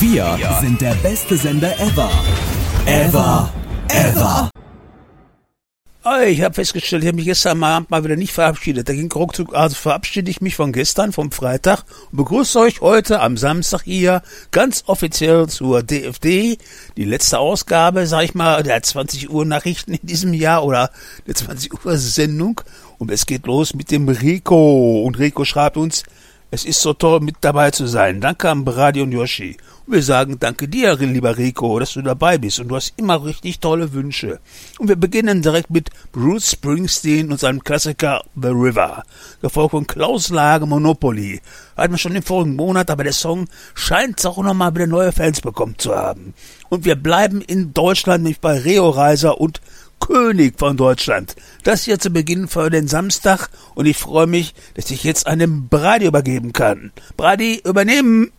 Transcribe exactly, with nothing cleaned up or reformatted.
Wir sind der beste Sender ever. Ever. Ever. Oh, ich habe festgestellt, ich habe mich gestern Abend mal wieder nicht verabschiedet. Da ging ruckzuck, also verabschiede ich mich von gestern, vom Freitag und begrüße euch heute am Samstag hier ganz offiziell zur D F D. Die letzte Ausgabe, sag ich mal, der zwanzig Uhr Nachrichten in diesem Jahr oder der zwanzig Uhr Sendung. Und es geht los mit dem Rico. Und Rico schreibt uns, es ist so toll, mit dabei zu sein. Danke an Brady und Yoshi. Und wir sagen danke dir, lieber Rico, dass du dabei bist. Und du hast immer richtig tolle Wünsche. Und wir beginnen direkt mit Bruce Springsteen und seinem Klassiker The River. Gefolgt von Klaus Lage Monopoly. Hatten wir schon im vorigen Monat, aber der Song scheint auch nochmal wieder neue Fans bekommen zu haben. Und wir bleiben in Deutschland, nämlich bei Rio Reiser und König von Deutschland. Das hier zu Beginn für den Samstag und ich freue mich, dass ich jetzt einem Brady übergeben kann. Brady, übernehmen!